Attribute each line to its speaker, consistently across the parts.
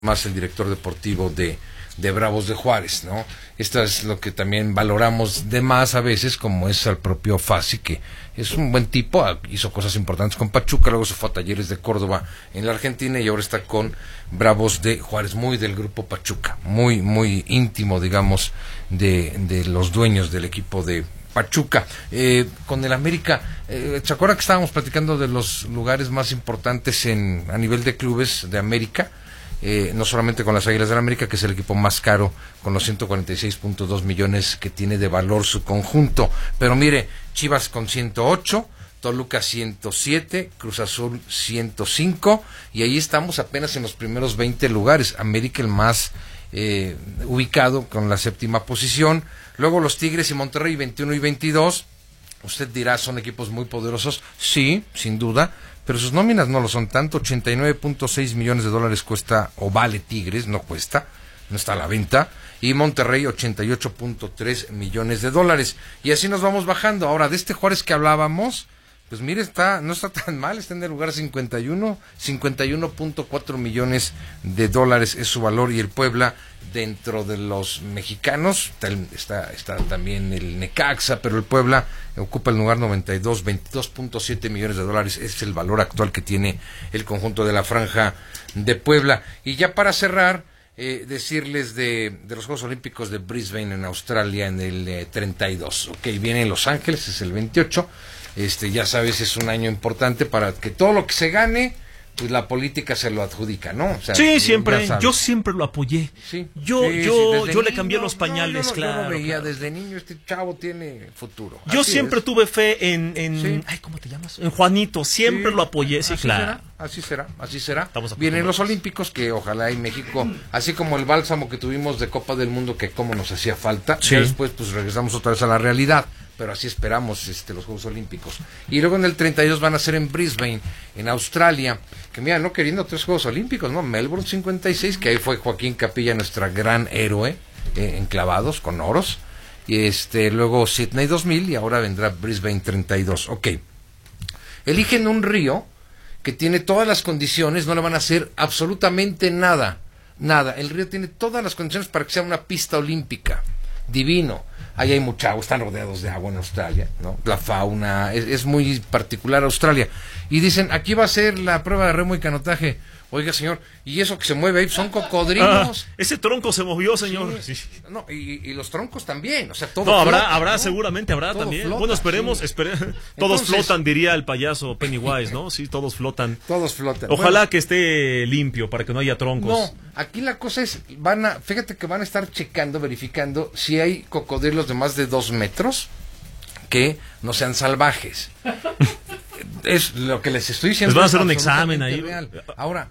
Speaker 1: más el director deportivo de Bravos de Juárez, ¿no? Esto es lo que también valoramos de más a veces, como es al propio Fassi, que es un buen tipo, hizo cosas importantes con Pachuca, luego se fue a Talleres de Córdoba en la Argentina y ahora está con Bravos de Juárez, muy del grupo Pachuca, muy íntimo, digamos, de los dueños del equipo de Pachuca. Con el América, ¿se acuerdan que estábamos platicando de los lugares más importantes a nivel de clubes de América? No solamente con las Águilas del América, que es el equipo más caro, con los 146.2 millones que tiene de valor su conjunto. Pero mire, Chivas con 108, Toluca 107, Cruz Azul 105, y ahí estamos apenas en los primeros 20 lugares. América el más ubicado, con la 7ª posición. Luego los Tigres y Monterrey 21 y 22. Usted dirá, son equipos muy poderosos. Sí, sin duda, pero sus nóminas no lo son tanto. 89.6 millones de dólares cuesta, o vale Tigres, no cuesta, no está a la venta, y Monterrey 88.3 millones de dólares, y así nos vamos bajando. Ahora, de este Juárez que hablábamos, pues mire, no está tan mal, está en el lugar 51.4 millones de dólares es su valor, y el Puebla, dentro de los mexicanos, está también el Necaxa, pero el Puebla ocupa el lugar 92, 22.7 millones de dólares es el valor actual que tiene el conjunto de la Franja de Puebla. Y ya para cerrar, decirles de los Juegos Olímpicos de Brisbane en Australia en el 32, viene en Los Ángeles, es el 28, ya sabes, es un año importante para que todo lo que se gane, pues la política se lo adjudica, ¿no? O sea,
Speaker 2: sí, siempre, yo siempre lo apoyé.
Speaker 1: Sí,
Speaker 2: yo le cambié los pañales, claro.
Speaker 1: Yo lo veía
Speaker 2: claro.
Speaker 1: Desde niño, este chavo tiene futuro.
Speaker 2: Yo siempre tuve fe en
Speaker 1: sí.
Speaker 2: Ay, ¿cómo te llamas? En Juanito, siempre lo apoyé, sí, claro.
Speaker 1: Así será. Vienen los Olímpicos, que ojalá y México, así como el bálsamo que tuvimos de Copa del Mundo, que como nos hacía falta,
Speaker 2: sí.
Speaker 1: Ya después pues regresamos otra vez a la realidad, pero así esperamos los Juegos Olímpicos. Y luego en el 32 van a ser en Brisbane, en Australia, que mira, no queriendo 3 Juegos Olímpicos, ¿no? Melbourne 56, que ahí fue Joaquín Capilla, nuestra gran héroe, en clavados, con oros, y luego Sydney 2000, y ahora vendrá Brisbane 32. Eligen un río que tiene todas las condiciones, no le van a hacer absolutamente nada. El río tiene todas las condiciones para que sea una pista olímpica. Divino. Ahí hay mucha agua, están rodeados de agua en Australia, ¿no? La fauna, es muy particular Australia. Y dicen, aquí va a ser la prueba de remo y canotaje. Oiga, señor, ¿y eso que se mueve ahí son cocodrilos?
Speaker 2: Ese tronco se movió, señor.
Speaker 1: Sí. No, y los troncos también, o sea, todo
Speaker 2: no,
Speaker 1: flota,
Speaker 2: habrá,
Speaker 1: ¿no?
Speaker 2: seguramente habrá
Speaker 1: todo
Speaker 2: también.
Speaker 1: Flota,
Speaker 2: bueno, esperemos,
Speaker 1: sí.
Speaker 2: Todos
Speaker 1: Entonces,
Speaker 2: flotan, diría el payaso Pennywise, ¿no? Sí, todos flotan.
Speaker 1: Todos flotan.
Speaker 2: Ojalá que esté limpio para que no haya troncos.
Speaker 1: No, aquí la cosa es, fíjate que van a estar verificando si hay cocodrilos de más de 2 metros que no sean salvajes. Es lo que les estoy diciendo.
Speaker 2: Les van a hacer un examen ahí.
Speaker 1: Real. Ahora,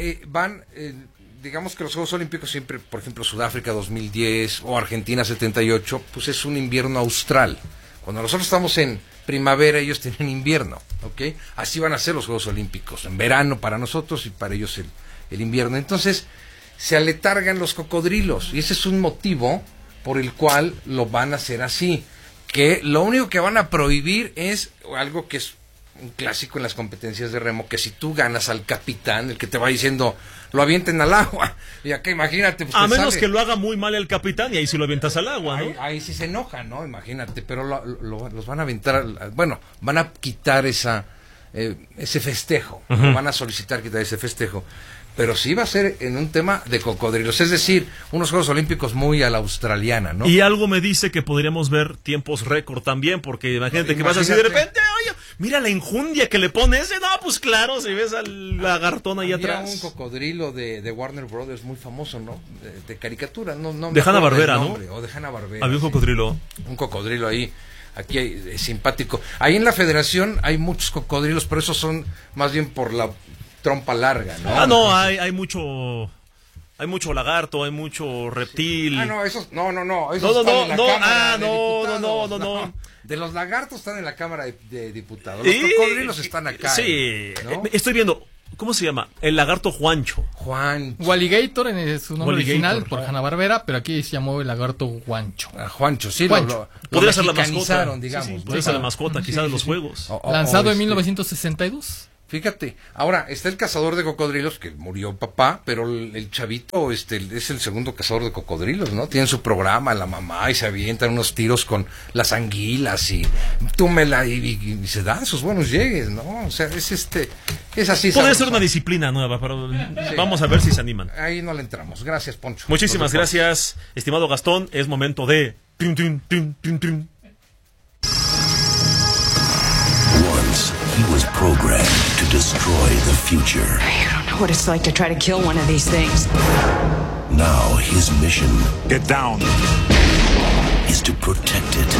Speaker 1: digamos que los Juegos Olímpicos siempre, por ejemplo, Sudáfrica 2010 o Argentina 78, pues es un invierno austral. Cuando nosotros estamos en primavera, ellos tienen invierno, Así van a ser los Juegos Olímpicos, en verano para nosotros y para ellos el invierno. Entonces, se aletargan los cocodrilos, y ese es un motivo por el cual lo van a hacer así. Que lo único que van a prohibir es algo que es un clásico en las competencias de remo, que si tú ganas al capitán, el que te va diciendo, lo avienten al agua, y acá imagínate, pues,
Speaker 2: a menos que lo haga muy mal el capitán, y ahí sí lo avientas al agua, ¿no?
Speaker 1: Ahí sí se enoja, ¿no? Imagínate, pero los van a aventar, van a quitar ese festejo, van a solicitar quitar ese festejo. Pero sí va a ser en un tema de cocodrilos, es decir, unos Juegos Olímpicos muy a la australiana, ¿no?
Speaker 2: Y algo me dice que podríamos ver tiempos récord también, porque imagínate que vas así de repente, oye, mira la enjundia que le pone ese, no, pues claro, si ves al lagartón ahí
Speaker 1: Había
Speaker 2: atrás.
Speaker 1: un cocodrilo de Warner Brothers muy famoso, ¿no? De caricatura, no
Speaker 2: de Hanna-Barbera, ¿no?
Speaker 1: O de Hanna-Barbera.
Speaker 2: Había un cocodrilo.
Speaker 1: Sí. Un cocodrilo ahí. Aquí hay simpático. Ahí en la Federación hay muchos cocodrilos, pero esos son más bien por la trompa larga, ¿no?
Speaker 2: No, hay mucho lagarto, hay mucho reptil.
Speaker 1: Esos no. No. De los lagartos están en la Cámara de Diputados. Los cocodrilos están acá.
Speaker 2: Sí,
Speaker 1: ¿no?
Speaker 2: Estoy viendo. ¿Cómo se llama? El lagarto Juancho.
Speaker 3: Walligator en su nombre original por Hanna-Barbera, pero aquí se llamó el lagarto Juancho.
Speaker 1: Juancho, sí.
Speaker 3: Juancho.
Speaker 2: Podría ser la mascota.
Speaker 1: Digamos.
Speaker 2: Podría ser la mascota, quizás de los juegos.
Speaker 3: Lanzado en 1962.
Speaker 1: Fíjate, ahora está el cazador de cocodrilos, que murió papá, pero el chavito es el segundo cazador de cocodrilos, ¿no? Tienen su programa, la mamá, y se avientan unos tiros con las anguilas, y túmela, y se dan sus buenos llegues, ¿no? O sea, es así.
Speaker 2: Puede ser una disciplina nueva, pero vamos a ver si se animan.
Speaker 1: Ahí no le entramos. Gracias, Poncho.
Speaker 2: Muchísimas gracias, estimado Gastón. Es momento de...
Speaker 4: Once he was programmed to destroy the future.
Speaker 5: You don't know what it's like to try to kill one of these things.
Speaker 4: Now his mission,
Speaker 6: get down,
Speaker 4: is to protect it.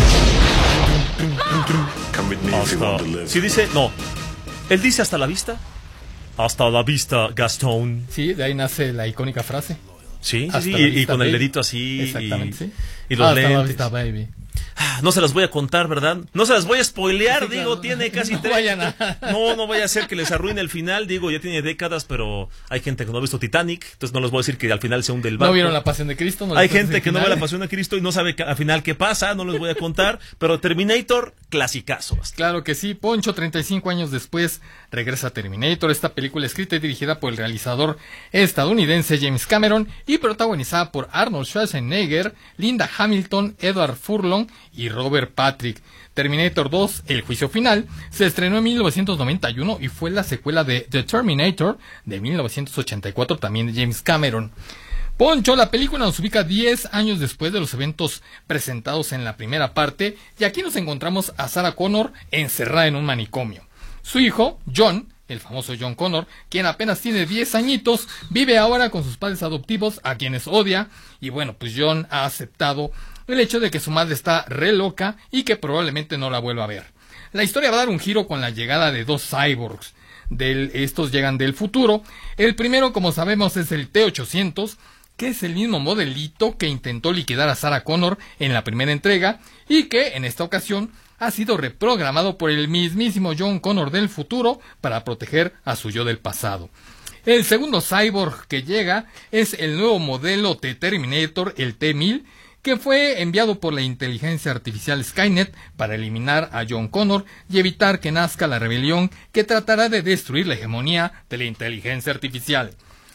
Speaker 6: Come with me if you want to live.
Speaker 2: Si dice, no. Él dice hasta la vista. Hasta la vista, Gastón.
Speaker 3: Sí, de ahí nace la icónica frase.
Speaker 2: Sí,
Speaker 3: Hasta
Speaker 2: sí,
Speaker 3: la
Speaker 2: y
Speaker 3: vista,
Speaker 2: con
Speaker 3: baby.
Speaker 2: el dedito así.
Speaker 3: Exactamente, sí.
Speaker 2: Y los
Speaker 3: Hasta la
Speaker 2: lentes.
Speaker 3: vista, baby.
Speaker 2: No se las voy a contar, ¿verdad? No se las voy a spoilear,
Speaker 3: Sí,
Speaker 2: digo,
Speaker 3: claro.
Speaker 2: tiene casi
Speaker 3: No vayan a-
Speaker 2: No vaya a ser que les arruine el final, digo, ya tiene décadas, pero hay gente que no ha visto Titanic, entonces no les voy a decir que al final se hunde el barco.
Speaker 3: ¿No vieron La Pasión de Cristo? ¿No
Speaker 2: Hay
Speaker 3: les
Speaker 2: gente
Speaker 3: el
Speaker 2: que no ve
Speaker 3: final?
Speaker 2: La Pasión de Cristo y no sabe al final qué pasa, no les voy a contar, pero Terminator, clasicazo.
Speaker 3: Claro que sí, Poncho, 35 años después, regresa a Terminator, esta película escrita y dirigida por el realizador estadounidense James Cameron y protagonizada por Arnold Schwarzenegger, Linda Hamilton, Edward Furlong y Robert Patrick. Terminator 2, El Juicio Final, se estrenó en 1991 y fue la secuela de The Terminator de 1984, también de James Cameron. Poncho, la película nos ubica 10 años después de los eventos presentados en la primera parte, y aquí nos encontramos a Sarah Connor encerrada en un manicomio. Su hijo, John, el famoso John Connor, quien apenas tiene 10 añitos, vive ahora con sus padres adoptivos, a quienes odia, y bueno, pues John ha aceptado el hecho de que su madre está re loca y que probablemente no la vuelva a ver. La historia va a dar un giro con la llegada de dos cyborgs. Estos llegan del futuro. El primero, como sabemos, es el T-800, que es el mismo modelito que intentó liquidar a Sarah Connor en la primera entrega y que en esta ocasión ha sido reprogramado por el mismísimo John Connor del futuro para proteger a su yo del pasado. El segundo cyborg que llega es el nuevo modelo de Terminator, el T-1000, que fue enviado por la inteligencia artificial Skynet para eliminar a John Connor y evitar que nazca la rebelión que tratará de destruir la hegemonía de la inteligencia artificial.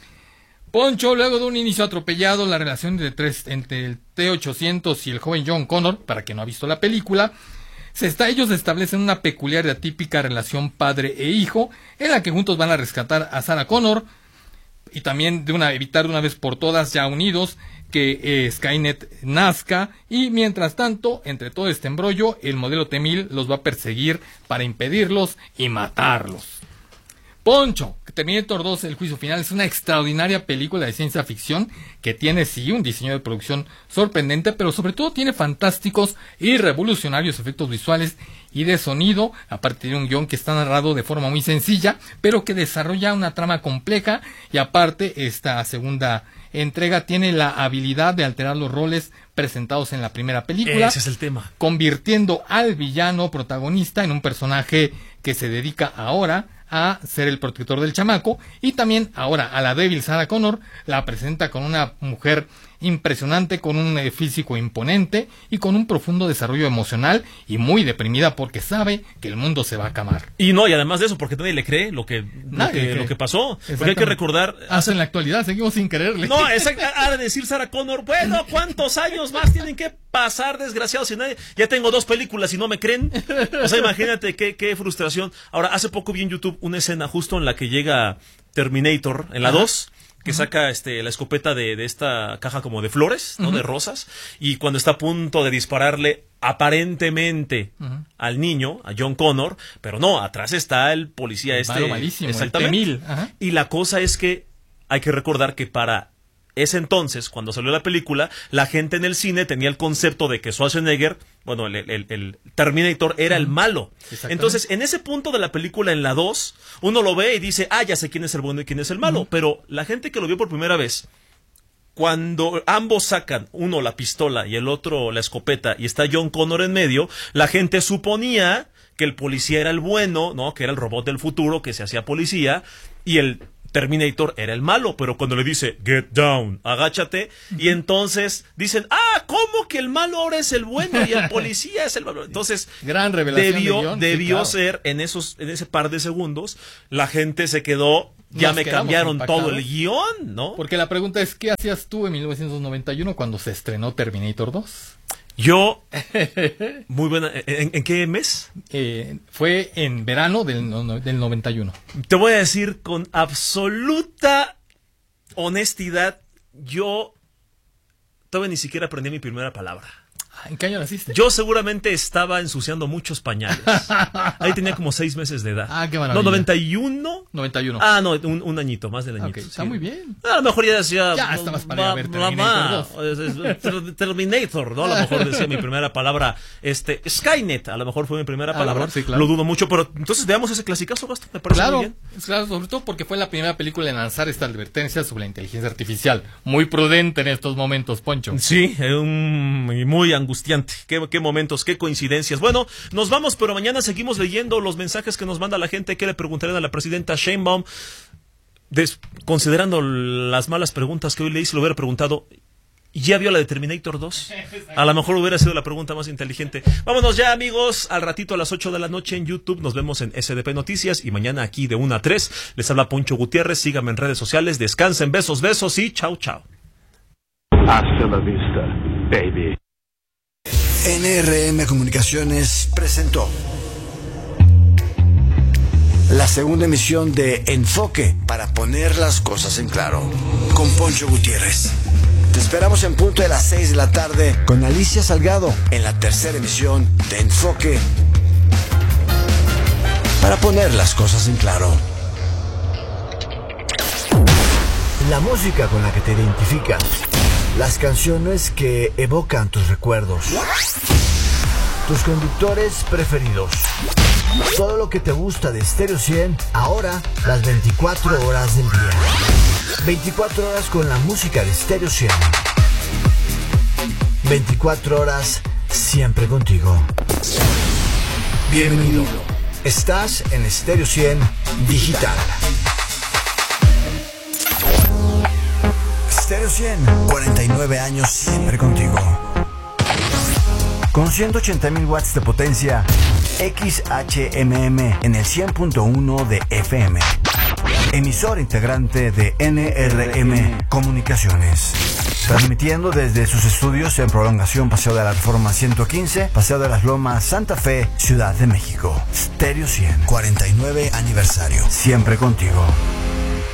Speaker 3: Poncho, luego de un inicio atropellado, la relación entre el T-800 y el joven John Connor, para quien no ha visto la película, ellos establecen una peculiar y atípica relación padre e hijo, en la que juntos van a rescatar a Sarah Connor y también evitar de una vez por todas, ya unidos, que Skynet nazca, y mientras tanto, entre todo este embrollo, el modelo T-1000 los va a perseguir para impedirlos y matarlos. Poncho, Terminator 2, El Juicio Final, es una extraordinaria película de ciencia ficción que tiene, sí, un diseño de producción sorprendente, pero sobre todo tiene fantásticos y revolucionarios efectos visuales y de sonido, a partir de un guión que está narrado de forma muy sencilla, pero que desarrolla una trama compleja, y aparte esta segunda entrega tiene la habilidad de alterar los roles presentados en la primera película.
Speaker 2: Ese es el tema.
Speaker 3: Convirtiendo al villano protagonista en un personaje que se dedica ahora a ser el protector del chamaco, y también ahora a la débil Sarah Connor la presenta con una mujer impresionante, con un físico imponente y con un profundo desarrollo emocional, y muy deprimida porque sabe que el mundo se va a acabar.
Speaker 2: Y no, y además de eso, porque nadie le cree lo que pasó. Porque hay que recordar...
Speaker 3: Hasta en la actualidad seguimos sin creerle.
Speaker 2: No, exacto. Ha de decir Sarah Connor, bueno, ¿cuántos años más tienen que pasar, desgraciados? Si nadie, ya tengo 2 películas y no me creen. O sea, imagínate qué frustración. Ahora, hace poco vi en YouTube una escena justo en la que llega Terminator, en la 2, que saca la escopeta de esta caja como de flores, ¿no? De rosas, y cuando está a punto de dispararle aparentemente al niño, a John Connor, pero no, atrás está el policía
Speaker 3: Malo, malísimo,
Speaker 2: exactamente.
Speaker 3: el T-1000.
Speaker 2: Y la cosa es que hay que recordar que para ese entonces, cuando salió la película, la gente en el cine tenía el concepto de que Schwarzenegger, bueno, el Terminator era el malo. Entonces, en ese punto de la película, en la 2, uno lo ve y dice, ya sé quién es el bueno y quién es el malo. Pero la gente que lo vio por primera vez, cuando ambos sacan, uno la pistola y el otro la escopeta, y está John Connor en medio, la gente suponía que el policía era el bueno, ¿no? Que era el robot del futuro que se hacía policía, y el Terminator era el malo, pero cuando le dice get down, agáchate, y entonces dicen, ¿cómo que el malo ahora es el bueno y el policía es el malo? Entonces,
Speaker 3: gran revelación
Speaker 2: debió
Speaker 3: sí, claro.
Speaker 2: ser en ese par de segundos, la gente se quedó, ya
Speaker 3: Nos
Speaker 2: me
Speaker 3: quedamos
Speaker 2: cambiaron
Speaker 3: impactados.
Speaker 2: todo el guión, ¿no?
Speaker 3: Porque la pregunta es, ¿qué hacías tú en 1991 cuando se estrenó Terminator 2?
Speaker 2: Yo, muy buena, ¿en qué mes?
Speaker 3: Fue en verano del 91.
Speaker 2: Te voy a decir con absoluta honestidad, yo todavía ni siquiera aprendí mi primera palabra.
Speaker 3: ¿En qué año naciste?
Speaker 2: Yo seguramente estaba ensuciando muchos pañales. Ahí tenía como 6 meses de edad.
Speaker 3: Qué maravilla.
Speaker 2: No, 91.
Speaker 3: 91.
Speaker 2: No, un añito, más del añito.
Speaker 3: Okay, está muy bien.
Speaker 2: A lo mejor ya decía...
Speaker 3: Ya estabas para ir a ver Terminator 2.
Speaker 2: Terminator, ¿no? A lo mejor decía mi primera palabra, Skynet, a lo mejor fue mi primera palabra.
Speaker 3: Sí, claro.
Speaker 2: Lo dudo mucho, pero entonces veamos ese clasicazo, Gastón, me parece muy bien.
Speaker 3: Claro, sobre todo porque fue la primera película en lanzar esta advertencia sobre la inteligencia artificial. Muy prudente en estos momentos, Poncho.
Speaker 2: Sí, muy angustiante. Qué momentos, qué coincidencias. Bueno, nos vamos, pero mañana seguimos leyendo los mensajes que nos manda la gente. ¿Qué le preguntarían a la presidenta Sheinbaum? Considerando las malas preguntas que hoy le hice, le hubiera preguntado, ¿ya vio la de Terminator 2? A lo mejor hubiera sido la pregunta más inteligente. Vámonos ya, amigos. Al ratito a las 8 de la noche en YouTube. Nos vemos en SDP Noticias. Y mañana aquí de 1 a 3. Les habla Poncho Gutiérrez. Síganme en redes sociales. Descansen. Besos y chau.
Speaker 6: Hasta la vista, baby.
Speaker 7: NRM Comunicaciones presentó la segunda emisión de Enfoque, para poner las cosas en claro, con Poncho Gutiérrez. Te esperamos en punto de las 6 de la tarde con Alicia Salgado en la tercera emisión de Enfoque, para poner las cosas en claro. La música con la que te identificas, las canciones que evocan tus recuerdos, tus conductores preferidos, todo lo que te gusta de Stereo 100, ahora las 24 horas del día. 24 horas con la música de Stereo 100. 24 horas siempre contigo. Bienvenido. Estás en Stereo 100 Digital. Stereo 100, 49 años siempre contigo. Con 180,000 watts de potencia, XHMM en el 100.1 de FM. Emisor integrante de NRM Comunicaciones. Transmitiendo desde sus estudios en Prolongación Paseo de la Reforma 115, Paseo de las Lomas, Santa Fe, Ciudad de México. Stereo 100, 49 aniversario. Siempre contigo.